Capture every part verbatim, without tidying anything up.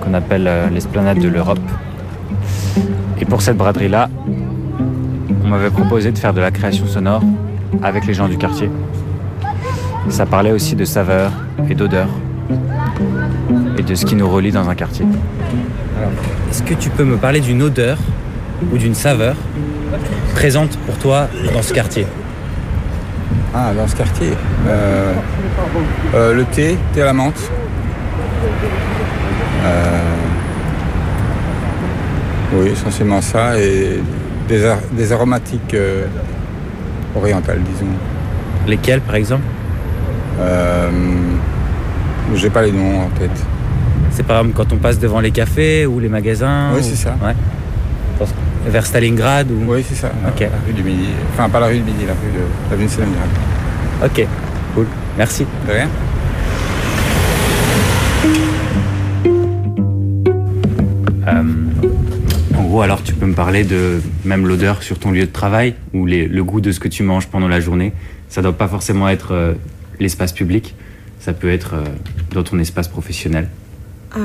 qu'on appelle euh, l'Esplanade de l'Europe. Et pour cette braderie-là, on m'avait proposé de faire de la création sonore avec les gens du quartier. Ça parlait aussi de saveurs et d'odeurs et de ce qui nous relie dans un quartier. Alors, est-ce que tu peux me parler d'une odeur ou d'une saveur présente pour toi dans ce quartier? Ah, dans ce quartier euh, euh, le thé, thé à la menthe. Euh, oui, essentiellement ça, et des, ar- des aromatiques euh, orientales, disons. Lesquelles, par exemple? Euh, j'ai pas les noms en tête. C'est par exemple quand on passe devant les cafés ou les magasins? Oui, ou... c'est ça. Ouais. Vers Stalingrad ou... Oui, c'est ça. Ok. La rue du Midi. Enfin, pas la rue du Midi, la rue de l'avenue de Stalingrad. Ok, cool. Merci. De rien. Euh, en gros, alors tu peux me parler de même l'odeur sur ton lieu de travail ou les, le goût de ce que tu manges pendant la journée. Ça doit pas forcément être euh, l'espace public, ça peut être euh, dans ton espace professionnel. Euh,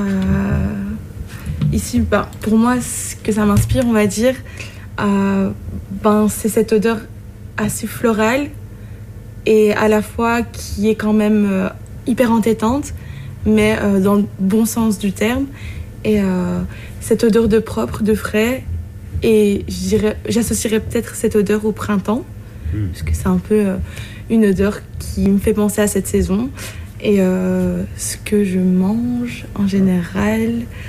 ici, ben, pour moi, ce que ça m'inspire, on va dire, euh, ben, c'est cette odeur assez florale et à la fois qui est quand même euh, hyper entêtante, mais euh, dans le bon sens du terme. Et euh, cette odeur de propre, de frais, et je dirais, j'associerais peut-être cette odeur au printemps, mmh. parce que c'est un peu euh, une odeur qui me fait penser à cette saison. Et euh, ce que je mange en général,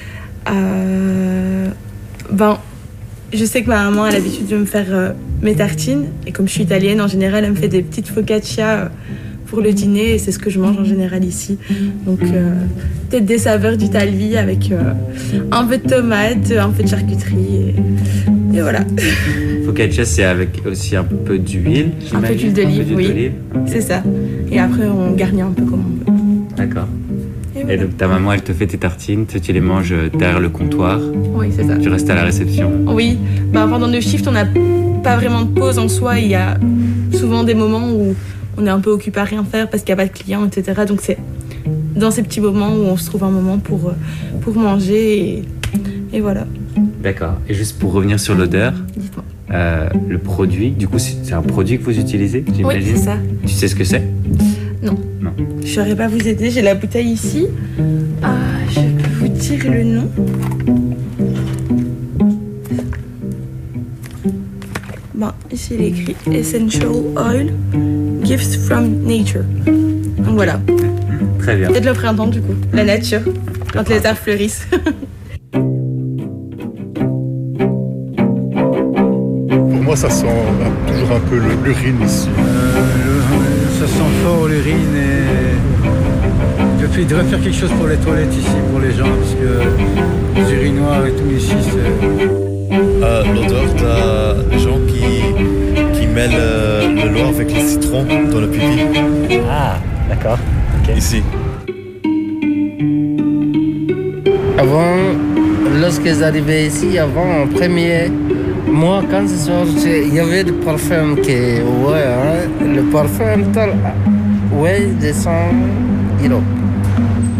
euh, ben, je sais que ma maman a l'habitude de me faire euh, mes tartines, et comme je suis italienne, en général, elle me fait des petites focaccia euh, pour le dîner, et c'est ce que je mange en général ici. Donc euh, peut-être des saveurs d'Italie avec euh, un peu de tomate, un peu de charcuterie, et, et voilà. Focaccia, c'est avec aussi un peu d'huile, j'imagine. Un peu d'huile d'olive, oui. d'olive. C'est ça. Et après, on garnit un peu comme on veut. D'accord. Et, et voilà. donc ta maman, elle te fait tes tartines, tu, tu les manges derrière le comptoir. Oui, c'est ça. Tu restes à la réception. Oui. Bah, pendant le shift, on n'a pas vraiment de pause en soi. Il y a souvent des moments où on est un peu occupé à rien faire parce qu'il n'y a pas de clients, et cetera. Donc c'est dans ces petits moments où on se trouve un moment pour, pour manger et, et voilà. D'accord. Et juste pour revenir sur l'odeur, Dites-moi. Euh, le produit, du coup c'est un produit que vous utilisez, j'imagine? Oui, c'est ça. Tu sais ce que c'est? Non. Non. Je ne saurais pas vous aider, j'ai la bouteille ici. Ah, je peux vous dire le nom. Bon, ici il est écrit Essential Oil, Gifts from Nature. Donc voilà. Très bien. Peut-être le printemps du coup, la nature, quand les arbres fleurissent. Pour moi, ça sent toujours un peu l'urine ici. Euh, le, ça sent fort l'urine et je devrais faire quelque chose pour les toilettes ici, pour les gens, parce que les urinoirs et tout ici, c'est... Euh, l'odeur des gens qui, qui mêlent euh, le lait avec le citron dans le pipi. Ah, d'accord. Okay. Ici. Avant, lorsqu'ils arrivaient ici, avant, en premier mois, quand ils sont sortis, il y avait du parfum qui, ouais, hein, le parfum, ouais, de cent euros.